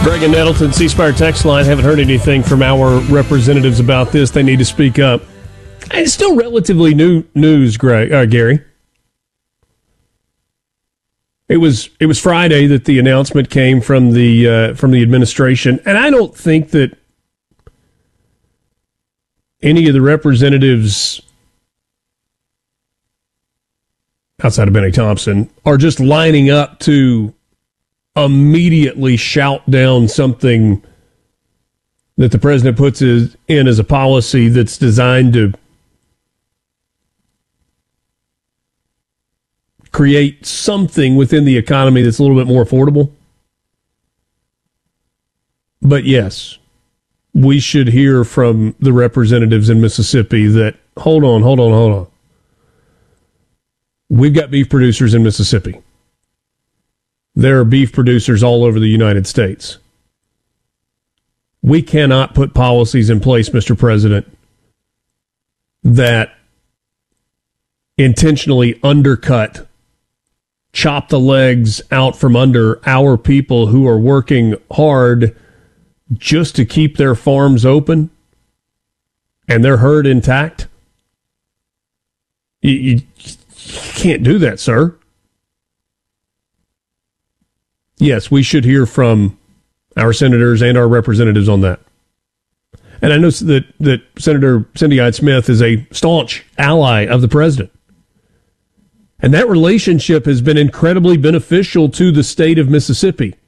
Greg and Nettleton, C Spire text line. Haven't heard anything from our representatives about this. They need to speak up. It's still relatively new news, Gary. It was Friday that the announcement came from the administration, and I don't think that any of the representatives outside of Benny Thompson are just lining up to immediately shout down something that the president puts in as a policy that's designed to create something within the economy that's a little bit more affordable. But yes, we should hear from the representatives in Mississippi that, hold on. We've got beef producers in Mississippi. There are beef producers all over the United States. We cannot put policies in place, Mr. President, that intentionally undercut, chop the legs out from under our people who are working hard just to keep their farms open and their herd intact. You can't do that, sir. Yes, we should hear from our senators and our representatives on that. And I know that Senator Cindy Hyde-Smith is a staunch ally of the president. And that relationship has been incredibly beneficial to the state of Mississippi.